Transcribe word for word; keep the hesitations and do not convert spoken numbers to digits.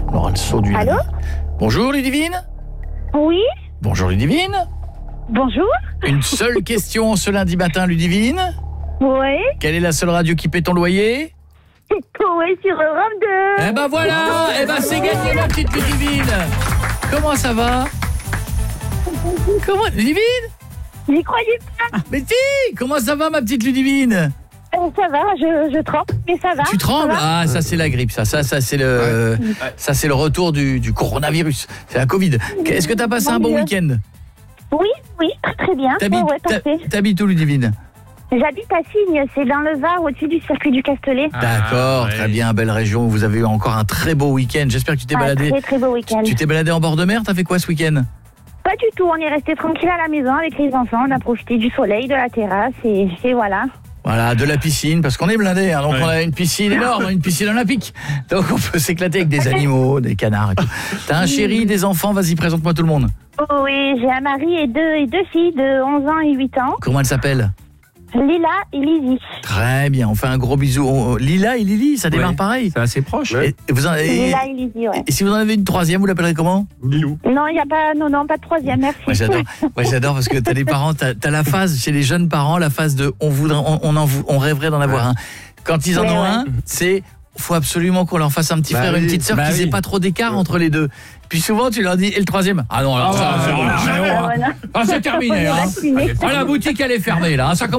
On aura le saut du... Allô? Bonjour Ludivine. Oui. Bonjour Ludivine. Bonjour. Une seule question ce lundi matin, Ludivine. Oui. Quelle est la seule radio qui paie ton loyer? Oui, sur Europe deux. Eh ben voilà. Eh ben c'est gagné, ma petite Ludivine. Comment ça va? Comment, Ludivine? J'y croyais pas. Mais si, comment ça va, ma petite Ludivine? Euh, ça va, je, je tremble, mais ça va. Tu trembles? Ça va. Ah, ça c'est la grippe, ça. Ça, ça c'est le, ouais. ça c'est le retour du, du coronavirus. C'est la Covid. Est-ce que t'as passé Mon un bon Dieu. week-end? Oui, oui, très très bien. T'habites, Ouais, ouais, parfait. t'habites où, Ludivine? J'habite à Signes, c'est dans le Var, au-dessus du circuit du Castellet. Ah, D'accord, ouais. Très bien, belle région. Vous avez eu encore un très beau week-end. J'espère que tu t'es Un baladé. très très beau week-end. Tu t'es baladé en bord de mer? T'as fait quoi ce week-end? Pas du tout, on est resté tranquille à la maison avec les enfants. On a profité du soleil, de la terrasse et, et voilà. Voilà, de la piscine, parce qu'on est blindés, hein, donc ouais. on a une piscine énorme, une piscine olympique. Donc on peut s'éclater avec des animaux, des canards et tout. T'as un chéri, des enfants, vas-y, présente-moi tout le monde. Oh oui, j'ai un mari et deux, et deux filles de onze ans et huit ans. Comment elle s'appelle? Lila et Lizzie. Très bien, on fait un gros bisou. On- Lila et Lily, ça démarre Ouais. pareil. C'est assez proche. Et, et vous en, et, Lila et Lizzie, ouais. et si vous en avez une troisième, vous l'appellerez comment? Lilou. Non, il n'y a pas, non, non, pas de troisième, merci. Moi j'adore, moi j'adore parce que t'as des parents, t'as as la phase chez les jeunes parents, la phase de on voudrait, on, on en vou- on rêverait d'en avoir un. Quand ils en Mais ont ouais. un, c'est faut absolument qu'on leur fasse un petit Bah frère, oui, une petite sœur, bah qu'ils oui. aient pas trop d'écart entre les deux. Puis souvent tu leur dis et le troisième? Ah non, alors Ah, ça, bah, c'est- voilà. ah, Voilà. ah, c'est terminé. On est Hein. vaccinés. Ah, la boutique elle est fermée là. Ça